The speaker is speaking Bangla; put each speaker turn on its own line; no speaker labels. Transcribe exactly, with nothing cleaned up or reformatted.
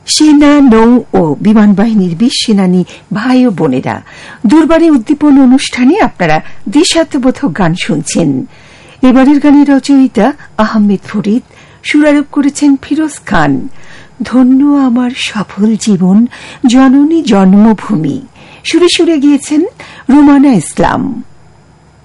সেনা, নৌ ও বিমান বাহিনীর বিশ সেনানী ভাই ও বোনেরা, দুর্বারে উদ্দীপন অনুষ্ঠানে আপনারা দেশাত্মবোধক গান শুনছেন। এবারের গানের রচয়িতা আহমেদ ফরিদ, সুরারোপ করেছেন ফিরোজ খান। ধন্য আমার সফল জীবন, জননী জন্মভূমি, সুরে সুরে গিয়েছেন রুমানা ইসলাম।